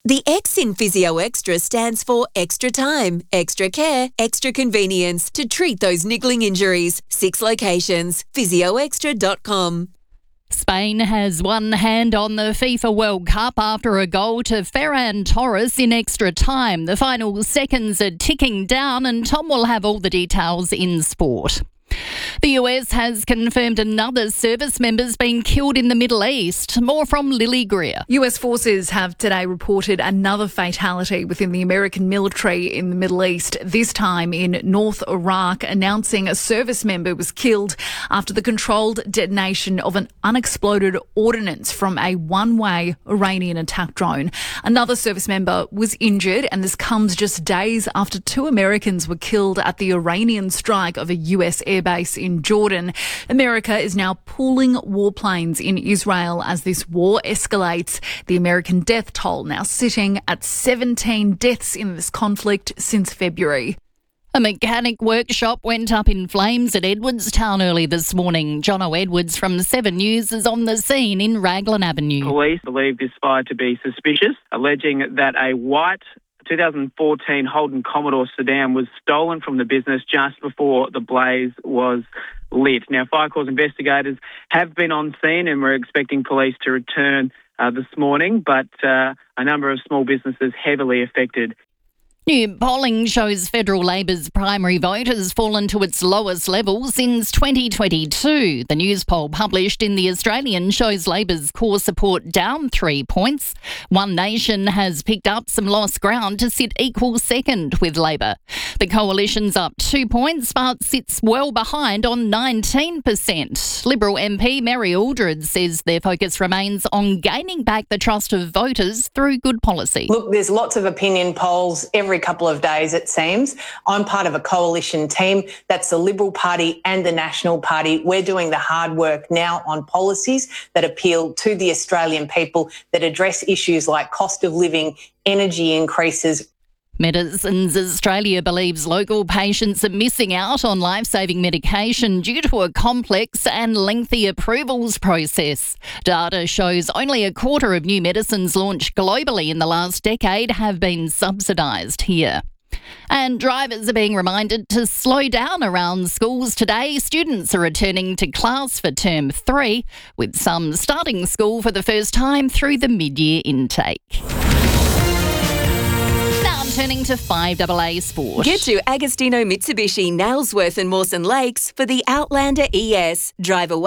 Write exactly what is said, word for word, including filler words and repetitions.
The X in Physio Extra stands for extra time, extra care, extra convenience to treat those niggling injuries. Six locations. physio extra dot com. Spain has one hand on the FIFA World Cup after a goal to Ferran Torres in extra time. The final seconds are ticking down, and Tom will have all the details in sport. The U S has confirmed another service member's been killed in the Middle East. More from Lily Greer. U S forces have today reported another fatality within the American military in the Middle East, this time in North Iraq, announcing a service member was killed after the controlled detonation of an unexploded ordnance from a one-way Iranian attack drone. Another service member was injured, and this comes just days after two Americans were killed at the Iranian strike of a U S air base in Jordan. America is now pooling warplanes in Israel as this war escalates. The American death toll now sitting at seventeen deaths in this conflict since February. A mechanic workshop went up in flames at Edwardstown early this morning. Jono Edwards from Seven News is on the scene in Raglan Avenue. Police believe this fire to be suspicious, alleging that a white two thousand fourteen Holden Commodore sedan was stolen from the business just before the blaze was lit. Now, fire cause investigators have been on scene, and we're expecting police to return uh, this morning, but uh, a number of small businesses heavily affected. New polling shows Federal Labor's primary vote has fallen to its lowest level since twenty twenty-two. The news poll published in The Australian shows Labor's core support down three points. One Nation has picked up some lost ground to sit equal second with Labor. The coalition's up two points but sits well behind on nineteen percent. Liberal M P Mary Aldred says their focus remains on gaining back the trust of voters through good policy. Look, there's lots of opinion polls every couple of days, it seems. I'm part of a coalition team. That's the Liberal Party and the National Party. We're doing the hard work now on policies that appeal to the Australian people, that address issues like cost of living, energy increases. Medicines Australia believes local patients are missing out on life-saving medication due to a complex and lengthy approvals process. Data shows only a quarter of new medicines launched globally in the last decade have been subsidised here. And drivers are being reminded to slow down around schools today. Students are returning to class for term three, with some starting school for the first time through the mid-year intake. Turning to five A A Sport. Get to Agostino Mitsubishi, Nailsworth and Mawson Lakes for the Outlander E S. Drive away.